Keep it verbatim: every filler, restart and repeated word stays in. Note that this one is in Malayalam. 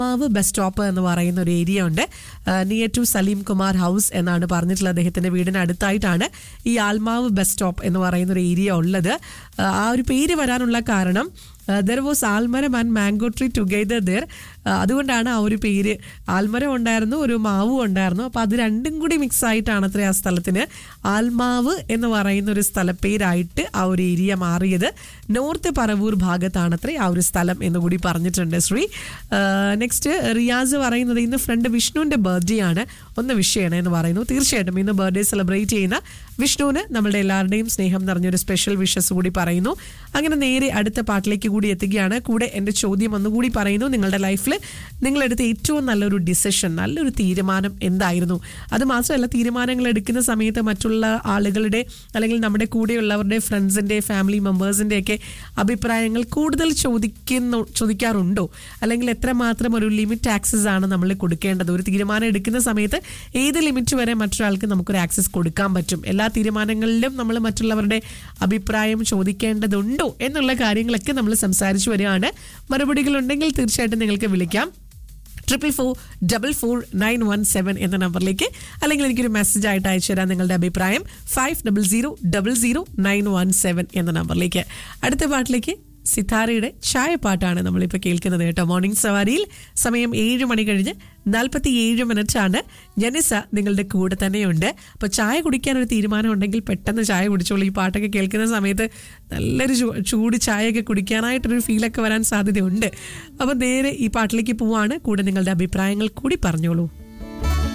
മാവ് ബസ് സ്റ്റോപ്പ് എന്ന് പറയുന്ന ഒരു ഏരിയ ഉണ്ട്. Near to Saleem Kumar house എന്നാണ് പറഞ്ഞിട്ടുള്ളത്. അദ്ദേഹത്തിന്റെ വീടിന് അടുത്തായിട്ടാണ് ഈ ആൽമാവ് ബസ് സ്റ്റോപ്പ് എന്ന് പറയുന്ന ഒരു ഏരിയ ഉള്ളത്. ആ ഒരു പേര് വരാനുള്ള കാരണം there was Aalmaram and mango tree together there. അതുകൊണ്ടാണ് ആ ഒരു പേര്. ആൽമരം ഉണ്ടായിരുന്നു, ഒരു മാവും ഉണ്ടായിരുന്നു. അപ്പോൾ അത് രണ്ടും കൂടി മിക്സ് ആയിട്ടാണ് അത്ര ആ സ്ഥലത്തിന് ആൽമാവ് എന്ന് പറയുന്ന ഒരു സ്ഥലപ്പേരായിട്ട് ആ ഒരു ഏരിയ മാറിയത്. നോർത്ത് പറവൂർ ഭാഗത്താണത്രേ ആ ഒരു സ്ഥലം എന്ന് കൂടി പറഞ്ഞിട്ടുണ്ട് ശ്രീ. നെക്സ്റ്റ് റിയാസ് പറയുന്നത് ഇന്ന് ഫ്രണ്ട് വിഷ്ണുവിൻ്റെ ബർത്ത്ഡേ ആണ്, ഒന്ന് വിഷ് ചെയ്യണേ എന്ന് പറയുന്നു. തീർച്ചയായിട്ടും ഇന്ന് ബർത്ത്ഡേ സെലിബ്രേറ്റ് ചെയ്യുന്ന വിഷ്ണുവിന് നമ്മളുടെ എല്ലാവരുടെയും സ്നേഹം നിറഞ്ഞൊരു സ്പെഷ്യൽ വിഷസ് കൂടി പറയുന്നു. അങ്ങനെ നേരെ അടുത്ത പാട്ടിലേക്ക് കൂടി എത്തുകയാണ്. കൂടെ എൻ്റെ ചോദ്യം ഒന്നുകൂടി പറയുന്നു. നിങ്ങളുടെ ലൈഫിൽ നിങ്ങളെടുത്ത ഏറ്റവും നല്ലൊരു ഡിസിഷൻ, നല്ലൊരു തീരുമാനം എന്തായിരുന്നു? അത് മാത്രമല്ല, തീരുമാനങ്ങൾ എടുക്കുന്ന സമയത്ത് മറ്റുള്ള ആളുകളുടെ അല്ലെങ്കിൽ നമ്മുടെ കൂടെയുള്ളവരുടെ ഫ്രണ്ട്സിൻ്റെ ഫാമിലി മെമ്പേഴ്സിൻ്റെ ഒക്കെ അഭിപ്രായങ്ങൾ കൂടുതൽ ചോദിക്കുന്നു ചോദിക്കാറുണ്ടോ? അല്ലെങ്കിൽ എത്രമാത്രം ഒരു ലിമിറ്റ് ആക്സസ് ആണ് നമ്മൾ കൊടുക്കേണ്ടത്? ഒരു തീരുമാനം എടുക്കുന്ന സമയത്ത് ഏത് ലിമിറ്റ് വരെ മറ്റൊരാൾക്ക് നമുക്കൊരു ആക്സസ് കൊടുക്കാൻ പറ്റും? എല്ലാ തീരുമാനങ്ങളിലും നമ്മൾ മറ്റുള്ളവരുടെ അഭിപ്രായം ചോദിക്കേണ്ടതുണ്ടോ എന്നുള്ള കാര്യങ്ങളൊക്കെ നമ്മൾ സംസാരിച്ചു വരികയാണ്. മറുപടികൾ ഉണ്ടെങ്കിൽ തീർച്ചയായിട്ടും നിങ്ങൾക്ക് വിളിക്കാം triple four double four nine one seven എന്ന നമ്പറിലേക്ക്. അല്ലെങ്കിൽ എനിക്കൊരു മെസ്സേജ് ആയിട്ട് അയച്ചു തരാം നിങ്ങളുടെ അഭിപ്രായം five double zero double zero nine one seven എന്ന നമ്പറിലേക്ക്. അടുത്ത പാട്ടിലേക്ക് സിതാരയുടെ ചായപ്പാട്ടാണ് നമ്മളിപ്പോൾ കേൾക്കുന്നത് കേട്ടോ. മോർണിംഗ് സവാരിയിൽ സമയം ഏഴ് മണി കഴിഞ്ഞ് നാൽപ്പത്തി ഏഴ് മിനിറ്റ് ആണ്. ജനിസ നിങ്ങളുടെ കൂടെ തന്നെയുണ്ട്. അപ്പോൾ ചായ കുടിക്കാൻ ഒരു തീരുമാനം ഉണ്ടെങ്കിൽ പെട്ടെന്ന് ചായ കുടിച്ചോളൂ. ഈ പാട്ടൊക്കെ കേൾക്കുന്ന സമയത്ത് നല്ലൊരു ചൂട് ചായയൊക്കെ കുടിക്കാനായിട്ടൊരു ഫീലൊക്കെ വരാൻ സാധ്യതയുണ്ട്. അപ്പോൾ നേരെ ഈ പാട്ടിലേക്ക് പോവാണ്. കൂടെ നിങ്ങളുടെ അഭിപ്രായങ്ങൾ കൂടി പറഞ്ഞോളൂ.